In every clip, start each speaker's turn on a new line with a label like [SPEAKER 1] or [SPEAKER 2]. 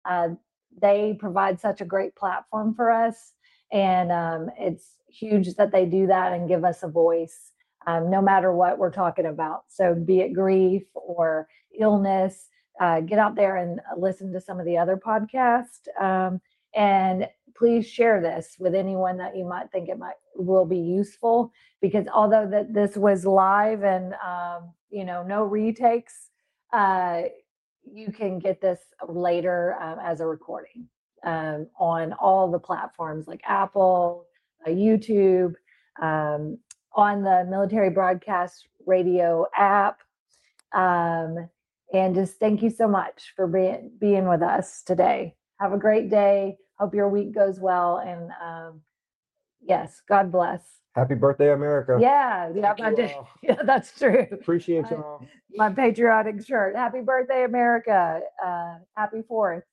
[SPEAKER 1] They provide such a great platform for us. And it's huge that they do that and give us a voice, no matter what we're talking about. So be it grief or illness, get out there and listen to some of the other podcasts. And please share this with anyone that you might think will be useful, because although that this was live and, no retakes, you can get this later as a recording on all the platforms like Apple, YouTube, on the Military Broadcast Radio app. And just thank you so much for being with us today. Have a great day. Hope your week goes well. And yes, God bless.
[SPEAKER 2] Happy birthday, America.
[SPEAKER 1] Yeah, that's true.
[SPEAKER 2] Appreciate y'all.
[SPEAKER 1] My patriotic shirt. Happy birthday, America. Happy 4th.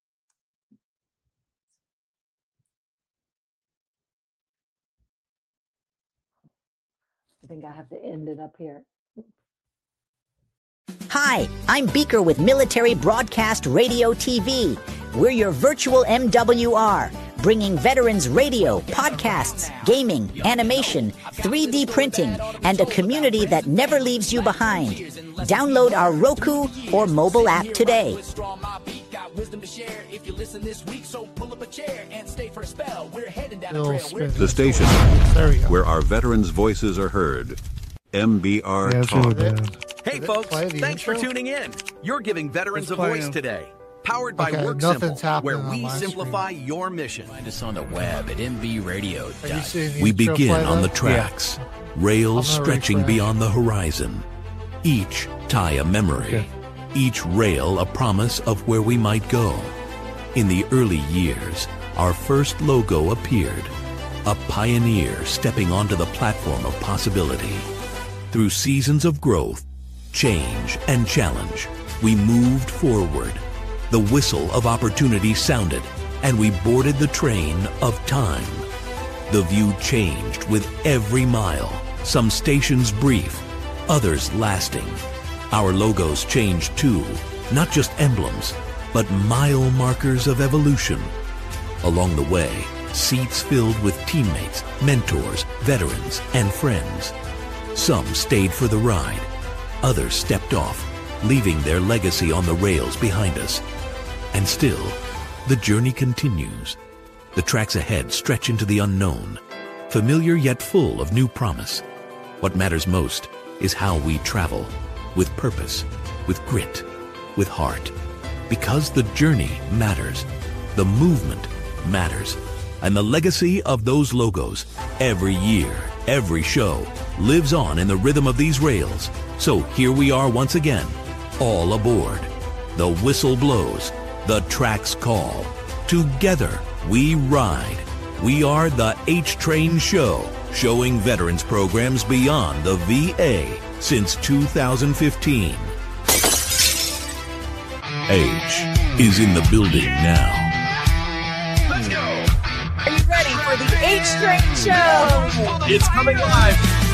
[SPEAKER 1] I think I have to end it up here.
[SPEAKER 3] Hi, I'm Beaker with Military Broadcast Radio TV. We're your virtual MWR, bringing veterans radio, podcasts, gaming, animation, 3D printing, and a community that never leaves you behind. Download our Roku or mobile app today.
[SPEAKER 4] The station where our veterans' voices are heard. MBR Talk.
[SPEAKER 5] Hey folks, thanks for tuning in. You're giving veterans a voice today. Powered by WorkSimple, where we simplify your mission.
[SPEAKER 6] Find us on the web at mbradio.com.
[SPEAKER 4] We begin on the tracks, rails stretching beyond the horizon. Each tie a memory, each rail a promise of where we might go. In the early years, our first logo appeared, a pioneer stepping onto the platform of possibility. Through seasons of growth, change, and challenge, we moved forward. The whistle of opportunity sounded, and we boarded the train of time. The view changed with every mile, some stations brief, others lasting. Our logos changed too, not just emblems, but mile markers of evolution. Along the way, seats filled with teammates, mentors, veterans, and friends. Some stayed for the ride, others stepped off, leaving their legacy on the rails behind us. And still, the journey continues. The tracks ahead stretch into the unknown, familiar yet full of new promise. What matters most is how we travel, with purpose, with grit, with heart. Because the journey matters, the movement matters, and the legacy of those logos, every year, every show, lives on in the rhythm of these rails. So here we are once again, all aboard. The whistle blows, the tracks call. Together we ride. We are the H-Train Show, showing veterans programs beyond the VA since 2015. H is in the building now.
[SPEAKER 7] Let's go! Are you ready for the H-Train Show?
[SPEAKER 5] It's coming live.